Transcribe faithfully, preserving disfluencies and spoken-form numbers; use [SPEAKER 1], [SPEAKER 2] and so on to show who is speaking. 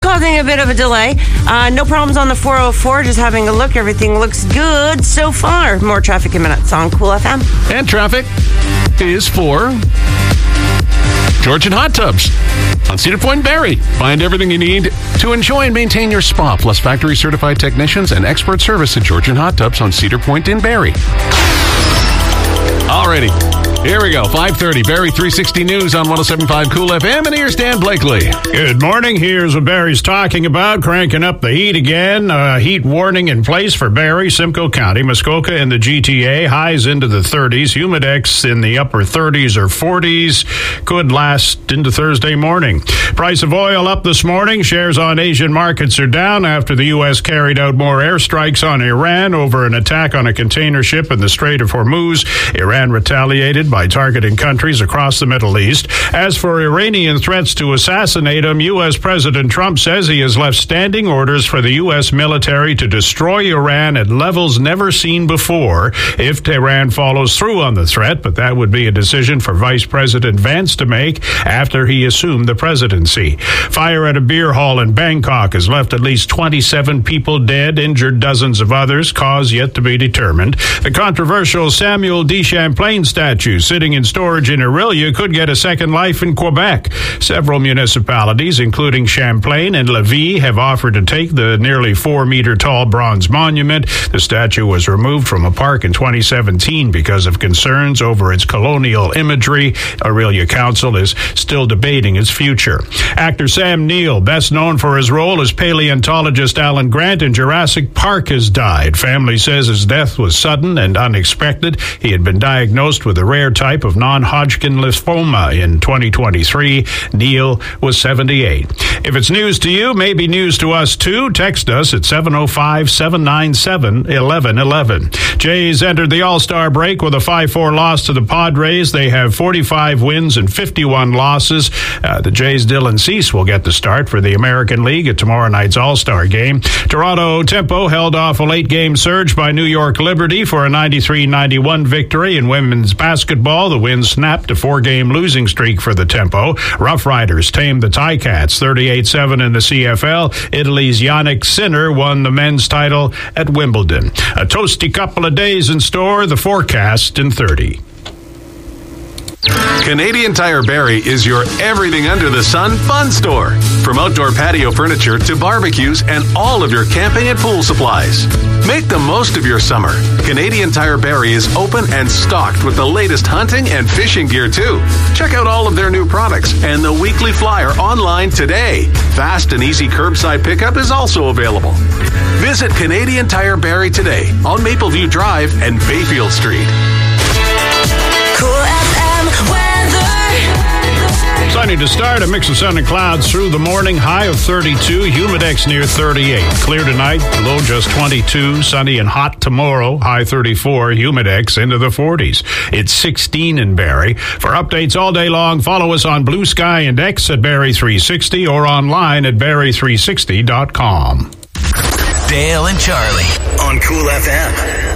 [SPEAKER 1] causing a bit of a delay. Uh, no problems on the four oh four. Just having a look. Everything looks good so far. More traffic in minutes on Cool F M.
[SPEAKER 2] And traffic is for Georgian Hot Tubs on Cedar Point, Barrie. Find everything you need to enjoy and maintain your spa, plus factory certified technicians and expert service at Georgian Hot Tubs on Cedar Point in Barrie. Alrighty. Here we go, five thirty, Barrie three sixty News on one oh seven point five Cool F M, and here's Dan Blakely.
[SPEAKER 3] Good morning. Here's what Barrie's talking about, cranking up the heat again. Uh, heat warning in place for Barrie, Simcoe County, Muskoka, and the G T A. Highs into the thirties, humidex in the upper thirties or forties. Could last into Thursday morning. Price of oil up this morning. Shares on Asian markets are down after the U S carried out more airstrikes on Iran over an attack on a container ship in the Strait of Hormuz. Iran retaliated by targeting countries across the Middle East. As for Iranian threats to assassinate him, U S President Trump says he has left standing orders for the U S military to destroy Iran at levels never seen before if Tehran follows through on the threat, but that would be a decision for Vice President Vance to make after he assumed the presidency. Fire at a beer hall in Bangkok has left at least twenty-seven people dead, injured dozens of others, cause yet to be determined. The controversial Samuel D. Champlain statue sitting in storage in Orillia could get a second life in Quebec. Several municipalities, including Champlain and Lévis, have offered to take the nearly four-meter tall bronze monument. The statue was removed from a park in twenty seventeen because of concerns over its colonial imagery. Orillia Council is still debating its future. Actor Sam Neill, best known for his role as paleontologist Alan Grant in Jurassic Park, has died. Family says his death was sudden and unexpected. He had been diagnosed with a rare type of non-Hodgkin lymphoma in twenty twenty-three. Neil was seventy-eight. If it's news to you, maybe news to us too. Text us at seven oh five, seven nine seven, one one one one. Jays entered the All-Star break with a five four loss to the Padres. They have forty-five wins and fifty-one losses. Uh, the Jays' Dylan Cease will get the start for the American League at tomorrow night's All-Star game. Toronto Tempo held off a late-game surge by New York Liberty for a ninety-three ninety-one victory. In women's basketball, the win snapped a four-game losing streak for the Tempo. Rough Riders tamed the Ticats thirty-eight seven in the C F L. Italy's Yannick Sinner won the men's title at Wimbledon. A toasty couple of days in store, the forecast in thirty.
[SPEAKER 2] Canadian Tire Barrie is your everything under the sun fun store. From outdoor patio furniture to barbecues and all of your camping and pool supplies. Make the most of your summer. Canadian Tire Barrie is open and stocked with the latest hunting and fishing gear too. Check out all of their new products and the weekly flyer online today. Fast and easy curbside pickup is also available. Visit Canadian Tire Barrie today on Mapleview Drive and Bayfield Street.
[SPEAKER 4] Cool F M weather.
[SPEAKER 3] Sunny to start, a mix of sun and clouds through the morning, high of thirty-two, humidex near thirty-eight. Clear tonight, low just twenty-two, sunny and hot tomorrow, high thirty-four, humidex into the forties. It's sixteen in Barrie. For updates all day long, follow us on Blue Sky and X at Barrie three sixty or online at barrie three sixty dot com.
[SPEAKER 5] Dale and Charlie on Cool F M.